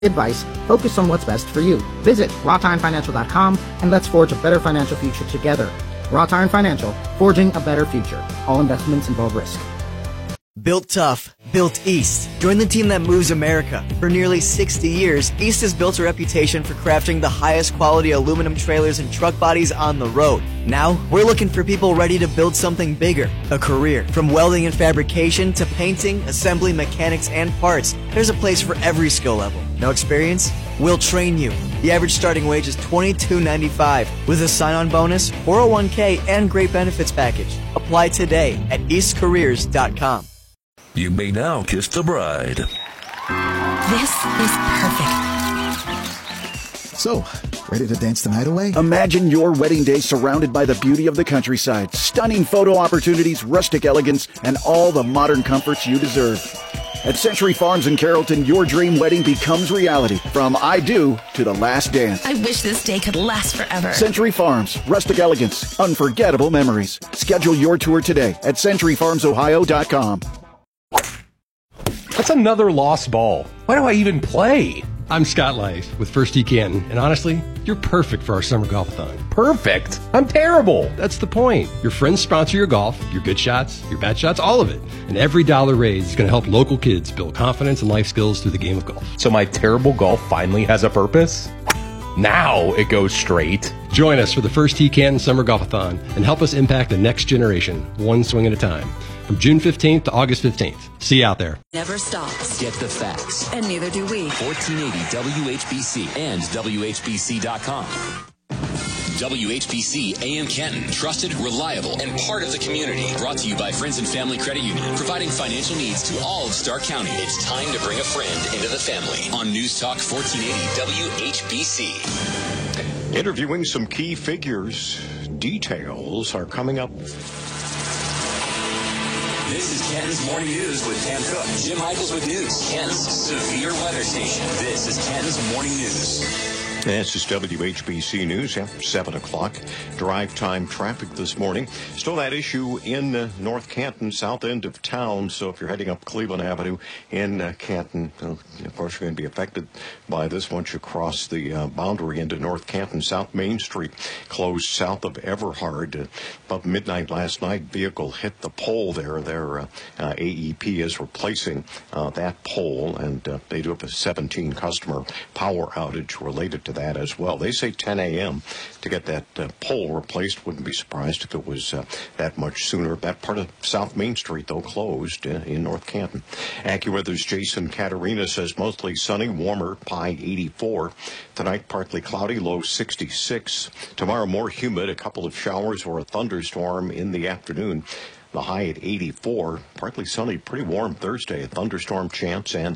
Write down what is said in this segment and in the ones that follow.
advice, focus on what's best for you. Visit rawtirefinancial.com and let's forge a better financial future together. Raw Tire and Financial, forging a better future. All investments involve risk. Built tough, built East. Join the team that moves America. For nearly 60 years, East has built a reputation for crafting the highest quality aluminum trailers and truck bodies on the road. Now, we're looking for people ready to build something bigger, a career. From welding and fabrication to painting, assembly, mechanics, and parts, there's a place for every skill level. No experience? We'll train you. The average starting wage is $22.95 with a sign-on bonus, 401k, and great benefits package. Apply today at eastcareers.com. You may now kiss the bride. This is perfect. So, ready to dance the night away? Imagine your wedding day surrounded by the beauty of the countryside, stunning photo opportunities, rustic elegance, and all the modern comforts you deserve. At Century Farms in Carrollton, your dream wedding becomes reality. From I do to the last dance. I wish this day could last forever. Century Farms, rustic elegance, unforgettable memories. Schedule your tour today at CenturyFarmsOhio.com. That's another lost ball. Why do I even play? I'm Scott Life with First Tee Canton, and honestly, you're perfect for our summer golf-a-thon. Perfect? I'm terrible. That's the point. Your friends sponsor your golf, your good shots, your bad shots, all of it. And every dollar raised is going to help local kids build confidence and life skills through the game of golf. So my terrible golf finally has a purpose? Now it goes straight. Join us for the First Tee Canton Summer Golf-a-thon and help us impact the next generation, one swing at a time. From June 15th to August 15th. See you out there. Never stops. Get the facts. And neither do we. 1480 WHBC and WHBC.com. WHBC AM Canton, trusted, reliable, and part of the community. Brought to you by Friends and Family Credit Union, providing financial needs to all of Stark County. It's time to bring a friend into the family. On News Talk 1480 WHBC. Interviewing some key figures. Details are coming up. This is Canton's Morning News with Pam Cook. Jim Michaels with news. Canton's severe weather station. This is Canton's Morning News. This is WHBC News at 7 o'clock. Drive time traffic this morning. Still that issue in North Canton, south end of town. So if you're heading up Cleveland Avenue in Canton, of course, you're going to be affected by this once you cross the boundary into North Canton. South Main Street closed south of Everhard. About midnight last night, vehicle hit the pole there. Their AEP is replacing that pole, and they do have a 17 customer power outage related to that as well. They say 10 a.m. to get that pole replaced. Wouldn't be surprised if it was that much sooner. That part of South Main Street, though, closed in North Canton. AccuWeather's Jason Caterina says mostly sunny, warmer, high 84. Tonight, partly cloudy, low 66. Tomorrow, more humid, a couple of showers or a thunderstorm in the afternoon. The high at 84. Partly sunny, pretty warm Thursday. A thunderstorm chance and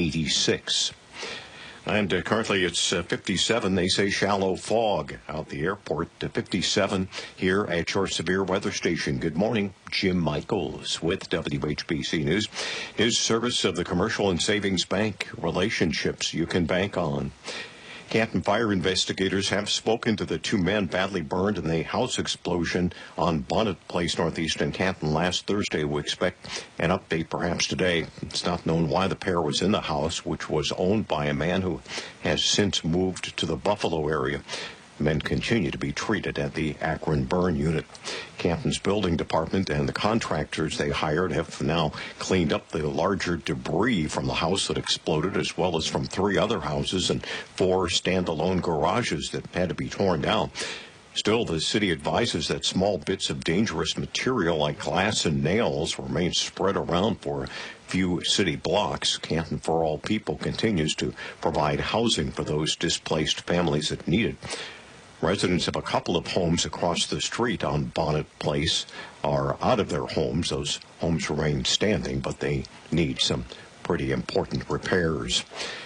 86. And currently it's 57. They say shallow fog out the airport. 57 here at your severe weather station. Good morning. Jim Michaels with WHBC News. News service of the Commercial and Savings Bank, relationships you can bank on. Canton fire investigators have spoken to the two men badly burned in the house explosion on Bonnet Place, northeastern Canton, last Thursday. We expect an update perhaps today. It's not known why the pair was in the house, which was owned by a man who has since moved to the Buffalo area. Men continue to be treated at the Akron Burn Unit. Canton's building department and the contractors they hired have now cleaned up the larger debris from the house that exploded, as well as from 3 other houses and 4 standalone garages that had to be torn down. Still, the city advises that small bits of dangerous material like glass and nails remain spread around for a few city blocks. Canton for All People continues to provide housing for those displaced families that need it. Residents of a couple of homes across the street on Bonnet Place are out of their homes. Those homes remain standing, but they need some pretty important repairs.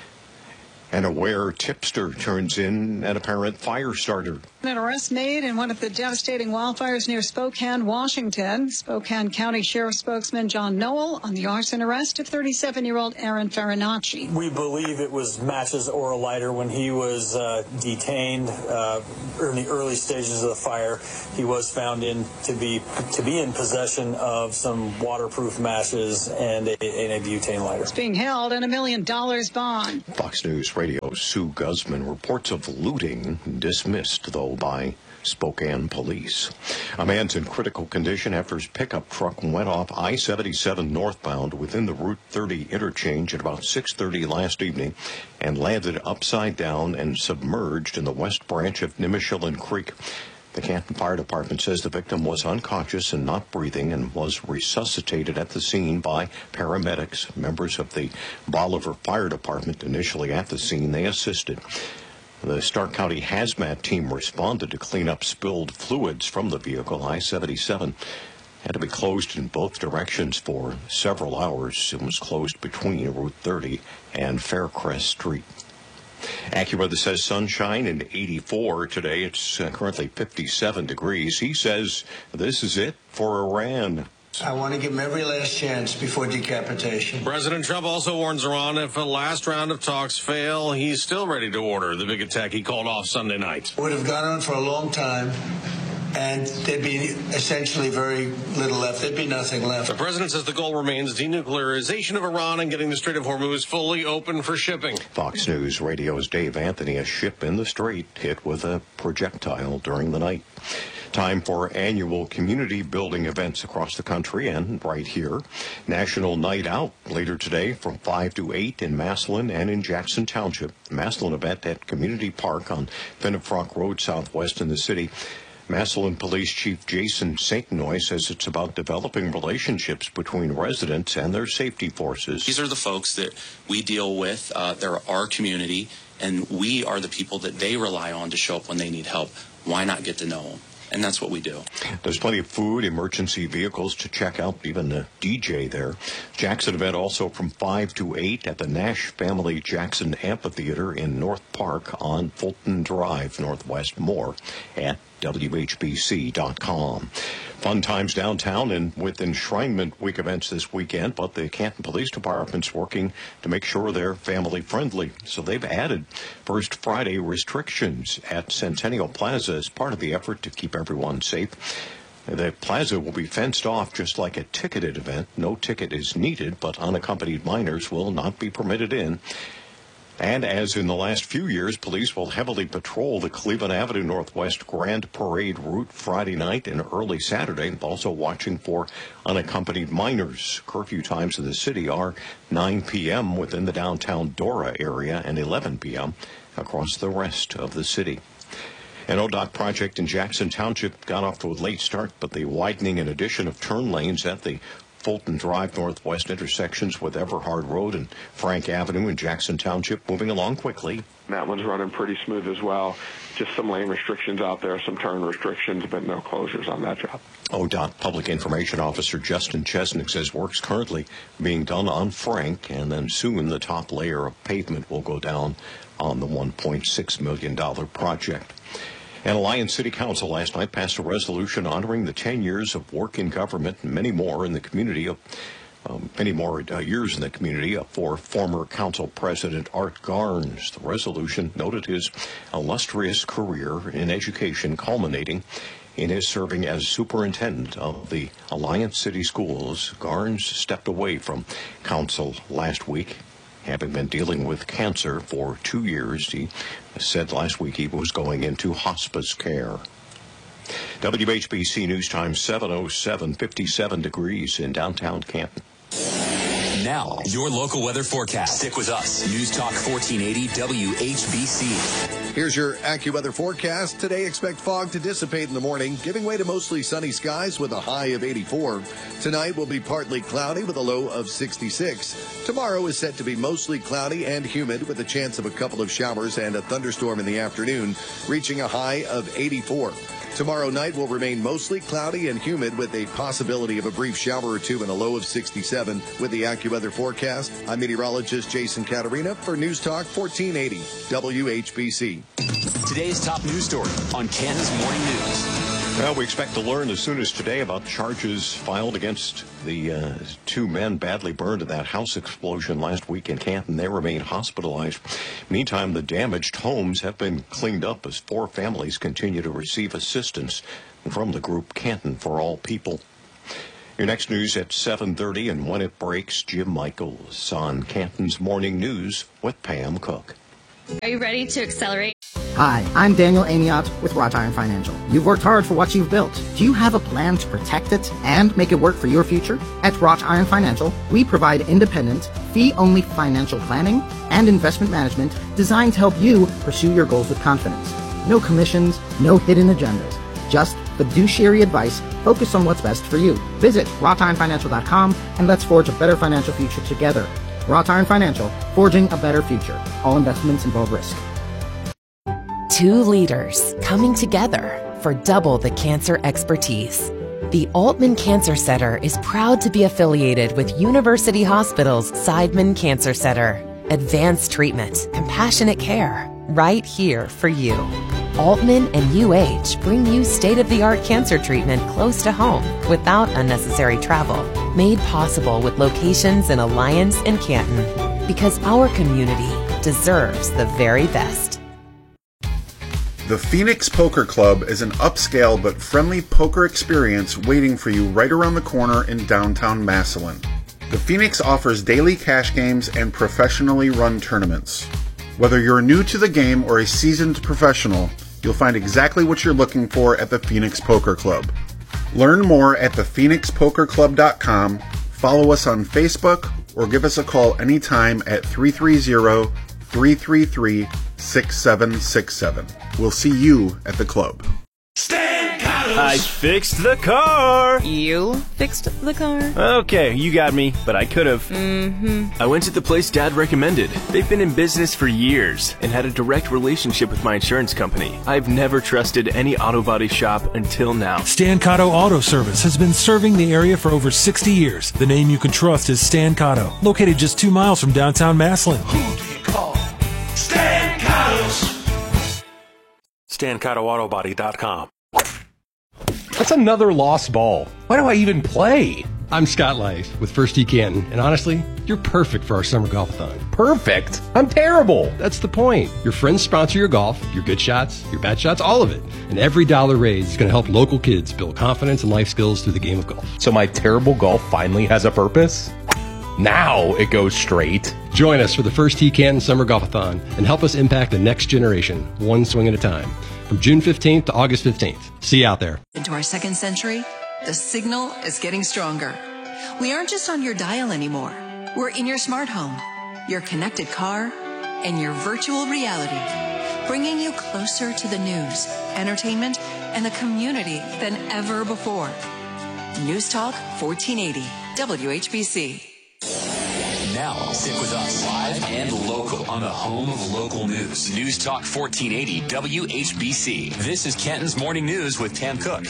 An aware tipster turns in an apparent fire starter. An arrest made in one of the devastating wildfires near Spokane, Washington. Spokane County Sheriff spokesman John Noel on the arson arrest of 37-year-old Aaron Farinacci. We believe it was matches or a lighter. When he was detained in the early stages of the fire, he was found to be in possession of some waterproof matches and a butane lighter. It's being held in $1 million bond. Fox News Radio's Sue Guzman. Reports of looting dismissed, though, by Spokane police. A man's in critical condition after his pickup truck went off I-77 northbound within the Route 30 interchange at about 6:30 last evening and landed upside down and submerged in the west branch of Nimishillen Creek. The Canton Fire Department says the victim was unconscious and not breathing and was resuscitated at the scene by paramedics. Members of the Bolivar Fire Department initially at the scene, they assisted. The Stark County Hazmat team responded to clean up spilled fluids from the vehicle. I-77 had to be closed in both directions for several hours. It was closed between Route 30 and Faircrest Street. AccuWeather says sunshine and 84 today. It's currently 57 degrees. He says this is it for Iran. I want to give him every last chance before decapitation. President Trump also warns Iran if a last round of talks fail, he's still ready to order the big attack he called off Sunday night. Would have gone on for a long time, and there'd be essentially very little left. There'd be nothing left. The president says the goal remains denuclearization of Iran and getting the Strait of Hormuz fully open for shipping. Fox News Radio's Dave Anthony, a ship in the strait hit with a projectile during the night. Time for annual community building events across the country and right here. National Night Out later today from 5 to 8 in Massillon and in Jackson Township. The Massillon event at Community Park on Finnefrock Road southwest in the city. Massillon Police Chief Jason St. Noy says it's about developing relationships between residents and their safety forces. These are the folks that we deal with. They're our community, and we are the people that they rely on to show up when they need help. Why not get to know them? And that's what we do. There's plenty of food, emergency vehicles to check out, even a DJ there. Jackson event also from 5 to 8 at the Nash Family Jackson Amphitheater in North Park on Fulton Drive, Northwest. More at WHBC.com. Fun times downtown and with Enshrinement Week events this weekend, but the Canton Police Department's working to make sure they're family friendly. So they've added First Friday restrictions at Centennial Plaza as part of the effort to keep everyone safe. The plaza will be fenced off just like a ticketed event. No ticket is needed, but unaccompanied minors will not be permitted in. And as in the last few years, police will heavily patrol the Cleveland Avenue Northwest Grand Parade route Friday night and early Saturday, also watching for unaccompanied minors. Curfew times in the city are 9 p.m. within the downtown Dora area and 11 p.m. across the rest of the city. An ODOT project in Jackson Township got off to a late start, but the widening and addition of turn lanes at the Fulton Drive Northwest intersections with Everhard Road and Frank Avenue in Jackson Township moving along quickly. That one's running pretty smooth as well. Just some lane restrictions out there, some turn restrictions, but no closures on that job. ODOT Public Information Officer Justin Chesnick says work's currently being done on Frank, and then soon the top layer of pavement will go down on the $1.6 million project. And Alliance City Council last night passed a resolution honoring the 10 years of work in government and many more in the community of years in the community for former council president Art Garnes. The resolution noted his illustrious career in education culminating in his serving as superintendent of the Alliance City Schools. Garnes stepped away from council last week, having been dealing with cancer for 2 years. He said last week he was going into hospice care. WHBC News Time 7:07, 57 degrees in downtown Canton. Now, your local weather forecast. Stick with us. News Talk 1480 WHBC. Here's your AccuWeather forecast. Today, expect fog to dissipate in the morning, giving way to mostly sunny skies with a high of 84. Tonight will be partly cloudy with a low of 66. Tomorrow is set to be mostly cloudy and humid with a chance of a couple of showers and a thunderstorm in the afternoon, reaching a high of 84. Tomorrow night will remain mostly cloudy and humid with a possibility of a brief shower or two and a low of 67. With the AccuWeather forecast, I'm meteorologist Jason Caterina for News Talk 1480 WHBC. Today's top news story on Canton's Morning News. Well, we expect to learn as soon as today about charges filed against the two men badly burned in that house explosion last week in Canton. They remain hospitalized. Meantime, the damaged homes have been cleaned up as 4 families continue to receive assistance from the group Canton for All People. Your next news at 7:30, and when it breaks, Jim Michaels on Canton's Morning News with Pam Cook. Are you ready to accelerate? Hi, I'm Daniel Amiot with Wrought Iron Financial. You've worked hard for what you've built. Do you have a plan to protect it and make it work for your future? At Wrought Iron Financial, we provide independent, fee-only financial planning and investment management designed to help you pursue your goals with confidence. No commissions, no hidden agendas. Just fiduciary advice focused on what's best for you. Visit wroughtironfinancial.com and let's forge a better financial future together. Wrought Iron Financial, forging a better future. All investments involve risk. Two leaders coming together for double the cancer expertise. The Altman Cancer Center is proud to be affiliated with University Hospital's Seidman Cancer Center. Advanced treatment, compassionate care, right here for you. Altman and UH bring you state-of-the-art cancer treatment close to home without unnecessary travel. Made possible with locations in Alliance and Canton. Because our community deserves the very best. The Phoenix Poker Club is an upscale but friendly poker experience waiting for you right around the corner in downtown Massillon. The Phoenix offers daily cash games and professionally run tournaments. Whether you're new to the game or a seasoned professional, you'll find exactly what you're looking for at the Phoenix Poker Club. Learn more at thephoenixpokerclub.com, follow us on Facebook, or give us a call anytime at 330-333-6767. We'll see you at the club. I fixed the car! You fixed the car? Okay, you got me, but I could've. I went to the place Dad recommended. They've been in business for years and had a direct relationship with my insurance company. I've never trusted any auto body shop until now. Stancato Auto Service has been serving the area for over 60 years. The name you can trust is Stancato, located just 2 miles from downtown Massillon. Who do you call? Stancatos. StancatoAutobody.com. That's another lost ball. Why do I even play? I'm Scott Lice with First Tee Canton, and honestly, you're perfect for our summer golf-a-thon. Perfect? I'm terrible. That's the point. Your friends sponsor your golf, your good shots, your bad shots, all of it. And every dollar raised is going to help local kids build confidence and life skills through the game of golf. So my terrible golf finally has a purpose? Now it goes straight. Join us for the First Tee Canton Summer Golf-a-thon and help us impact the next generation, one swing at a time. From June 15th to August 15th. See you out there. Into our second century, the signal is getting stronger. We aren't just on your dial anymore. We're in your smart home, your connected car, and your virtual reality, bringing you closer to the news, entertainment, and the community than ever before. News Talk 1480, WHBC. Now, stick with us live and local on the home of local news. News Talk 1480 WHBC. This is Canton's Morning News with Tam Cook.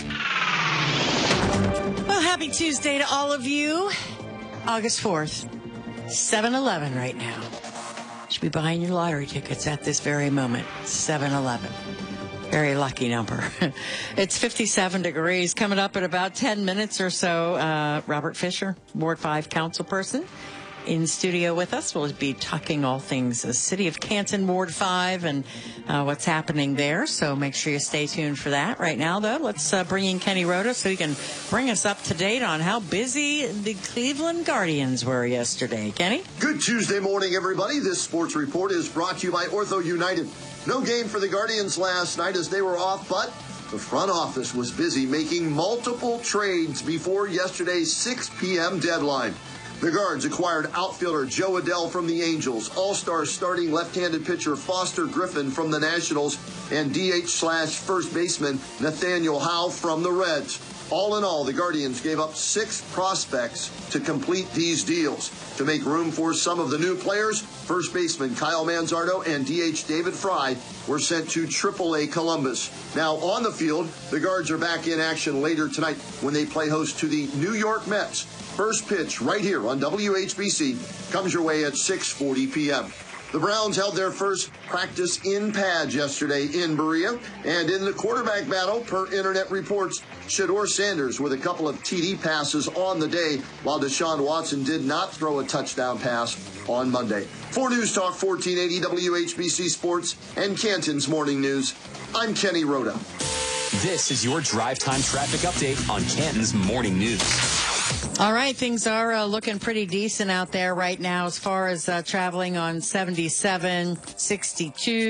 Well, happy Tuesday to all of you. August 4th, 7-Eleven right now. Should be buying your lottery tickets at this very moment. 7-Eleven. Very lucky number. It's 57 degrees. Coming up in about 10 minutes or so, Robert Fisher, Ward 5 councilperson, in studio with us. We'll be talking all things the City of Canton, Ward 5, and what's happening there. So make sure you stay tuned for that. Right now, though, let's bring in Kenny Rhoda so he can bring us up to date on how busy the Cleveland Guardians were yesterday. Kenny? Good Tuesday morning, everybody. This sports report is brought to you by Ortho United. No game for the Guardians last night as they were off, but the front office was busy making multiple trades before yesterday's 6 p.m. deadline. The Guards acquired outfielder Joe Adell from the Angels, all-star starting left-handed pitcher Foster Griffin from the Nationals, and DH/first baseman Nathaniel Howe from the Reds. All in all, the Guardians gave up 6 prospects to complete these deals. To make room for some of the new players, first baseman Kyle Manzardo and DH David Fry were sent to AAA Columbus. Now on the field, the Guards are back in action later tonight when they play host to the New York Mets. First pitch right here on WHBC comes your way at 6:40 p.m. The Browns held their first practice in pads yesterday in Berea. And in the quarterback battle, per internet reports, Shedeur Sanders with a couple of TD passes on the day, while Deshaun Watson did not throw a touchdown pass on Monday. For News Talk 1480 WHBC Sports and Canton's Morning News, I'm Kenny Rhoda. This is your drive time traffic update on Canton's Morning News. All right, things are looking pretty decent out there right now as far as traveling on 77, 62.